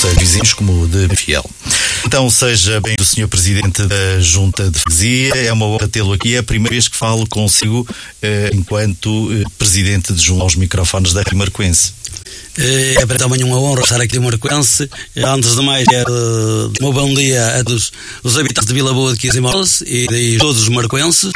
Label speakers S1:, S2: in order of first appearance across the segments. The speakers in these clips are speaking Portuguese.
S1: concelhos vizinhos como o de Fiel. Então seja bem o Sr. Presidente da Junta de Freguesia, é uma honra tê-lo aqui, é a primeira vez que falo consigo enquanto Presidente de Junta aos microfones da Rimarcoense.
S2: É para também uma honra estar aqui em Marcoense. Antes de mais, quero um bom dia a todos os habitantes de Vila Boa de Quires e Morales e de todos os marcoenses.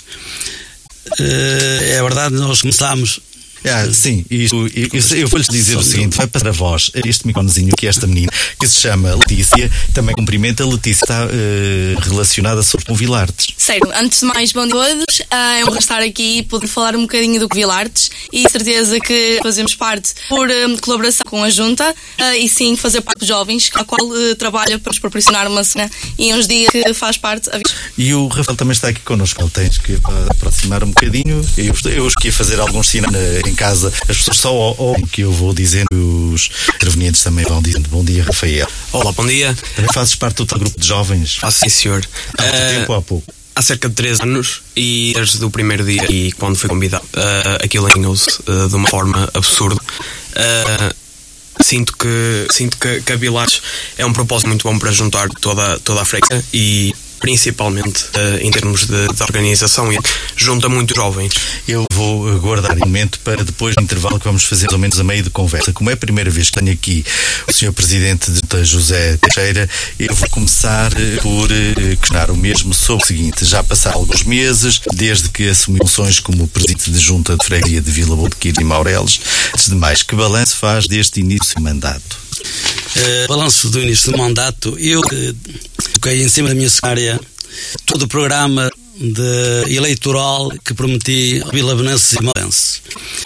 S2: É verdade, nós começámos.
S1: Sim, eu vou-lhes dizer o seguinte: vai para a voz este microfonezinho que é esta menina, que se chama Letícia, também cumprimenta. A Letícia está relacionada com Vilartes.
S3: Sério, antes de mais, bom dia a todos. É uma honra estar aqui e poder falar um bocadinho do Vilartes e certeza que fazemos parte por colaboração com a Junta e sim fazer parte dos jovens, a qual trabalha para nos proporcionar uma cena e uns dias que faz parte.
S1: E o Rafael também está aqui connosco, ele tens que aproximar um bocadinho. Eu escolhi fazer alguns sinais em casa, as pessoas só ouvem que eu vou dizendo, os intervenientes também vão dizendo. Bom dia, Rafael.
S4: Olá, bom dia.
S1: Também fazes parte do teu grupo de jovens?
S4: Sim, senhor.
S1: Há muito tempo ou há pouco?
S4: Há cerca de 3 anos e desde o primeiro dia e quando fui convidado, aquilo alinhou-se de uma forma absurda. Sinto que a Vilartes é um propósito muito bom para juntar toda a freguesia e principalmente em termos de organização, e junta muitos jovens.
S1: Eu vou guardar um momento para depois do intervalo que vamos fazer mais ou menos a meio de conversa. Como é a primeira vez que tenho aqui o Sr. Presidente de Junta, José Teixeira, eu vou começar por questionar o mesmo sobre o seguinte: já passaram alguns meses desde que assumiu funções como Presidente de Junta de Freguesia de Vila Boa de Quires e Maureles. Antes de mais, que balanço faz deste início de mandato?
S2: Balanço do início do mandato, eu toquei em cima da minha secretária todo o programa eleitoral que prometi a vilabenenses e maurenses.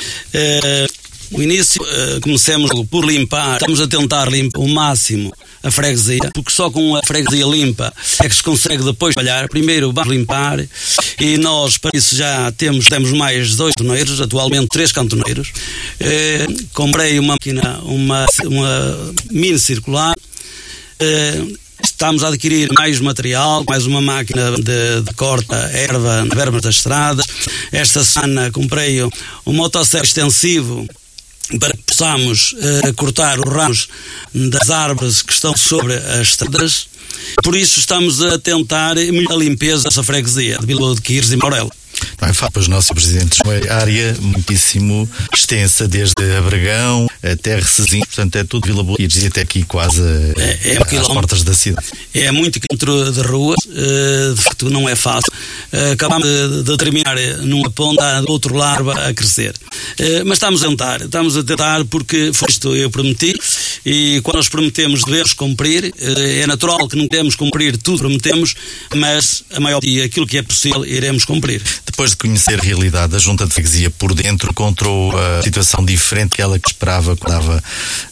S2: O início, comecemos por limpar, estamos a tentar limpar o máximo a freguesia, porque só com a freguesia limpa é que se consegue depois trabalhar. Primeiro vamos limpar e nós para isso já temos mais 2 cantoneiros, atualmente 3 cantoneiros. Comprei uma máquina, uma mini circular. Estamos a adquirir mais material, mais uma máquina de corta erva na berma das estradas. Esta semana comprei um motosserra extensivo para que possamos cortar os ramos das árvores que estão sobre as estradas. Por isso estamos a tentar melhorar a limpeza dessa freguesia de Vila Boa de Quires e Maureles.
S1: Não é fácil para os nossos presidentes, é uma área muitíssimo extensa, desde Abregão até Recezinho, portanto é tudo Vila Boa de Quires e até aqui quase às portas da cidade. É
S2: muito quilómetro de ruas, de facto não é fácil. Acabamos de terminar numa ponta, do outro lado a crescer. Mas estamos a tentar porque foi isto eu prometi e quando nós prometemos devemos cumprir. É natural que não queremos cumprir tudo que prometemos, mas a maior parte aquilo que é possível iremos cumprir.
S1: Depois de conhecer a realidade da Junta de Freguesia por dentro, encontrou a situação diferente que ela que esperava quando estava